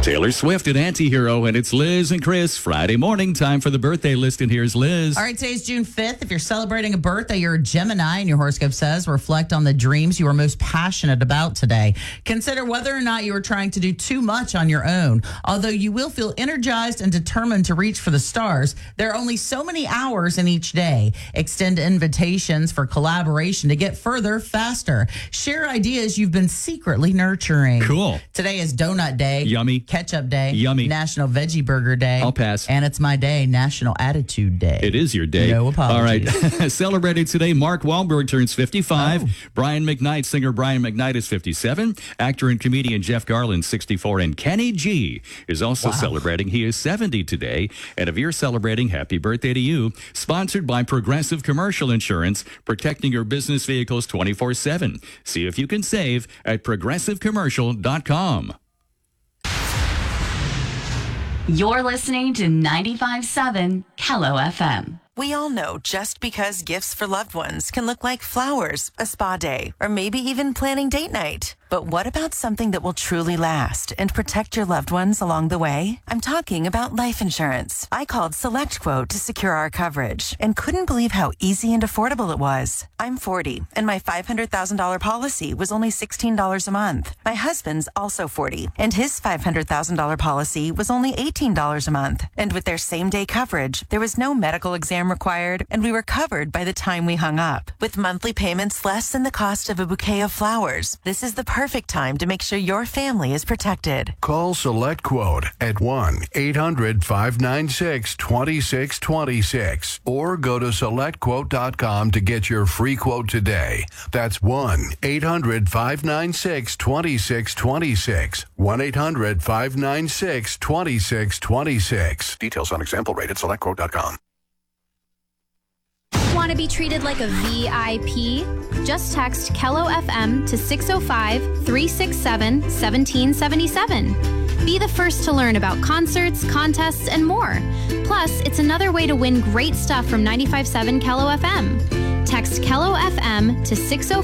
Taylor Swift and Antihero, and it's Liz and Chris. Friday morning, time for the birthday list, and here's Liz. All right, today's June 5th. If you're celebrating a birthday, you're a Gemini, and your horoscope says reflect on the dreams you are most passionate about today. Consider whether or not you are trying to do too much on your own. Although you will feel energized and determined to reach for the stars, there are only so many hours in each day. Extend invitations for collaboration to get further faster. Share ideas you've been secretly nurturing. Cool. Today is Donut Day. Yummy. Ketchup Day. Yummy. National Veggie Burger Day. I'll pass. And it's my day, National Attitude Day. It is your day. No apologies. All right. Celebrating today, Mark Wahlberg turns 55. Brian McKnight, singer Brian McKnight is 57. Actor and comedian Jeff Garland, 64. And Kenny G is also celebrating. He is 70 today. And if you're celebrating, happy birthday to you. Sponsored by Progressive Commercial Insurance, protecting your business vehicles 24/7. See if you can save at progressivecommercial.com. You're listening to 95.7 Kello FM. We all know just because gifts for loved ones can look like flowers, a spa day, or maybe even planning date night. But what about something that will truly last and protect your loved ones along the way? I'm talking about life insurance. I called SelectQuote to secure our coverage and couldn't believe how easy and affordable it was. I'm 40, and my $500,000 policy was only $16 a month. My husband's also 40, and his $500,000 policy was only $18 a month. And with their same-day coverage, there was no medical exam required, and we were covered by the time we hung up. With monthly payments less than the cost of a bouquet of flowers, this is the perfect time to make sure your family is protected. Call SelectQuote at 1-800-596-2626 or go to SelectQuote.com to get your free quote today. That's 1-800-596-2626. 1-800-596-2626. Details on example rate at SelectQuote.com. Want to be treated like a VIP? Just text Kello FM to 605-367-1777. Be the first to learn about concerts, contests, and more. Plus, it's another way to win great stuff from 95.7 Kello FM. Text Kello FM to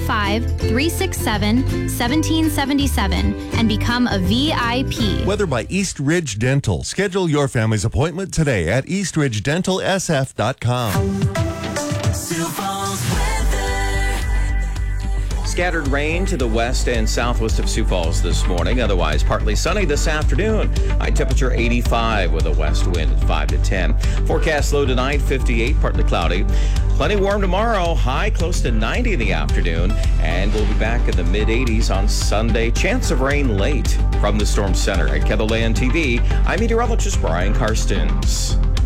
605-367-1777 and become a VIP. Weather by East Ridge Dental. Schedule your family's appointment today at eastridgedentalsf.com. Scattered rain to the west and southwest of Sioux Falls this morning. Otherwise, partly sunny this afternoon. High temperature 85 with a west wind at 5 to 10. Forecast low tonight, 58, partly cloudy. Plenty warm tomorrow. High close to 90 in the afternoon. And we'll be back in the mid-80s on Sunday. Chance of rain late. From the Storm Center at KELOLAND TV, I'm meteorologist Brian Karstens.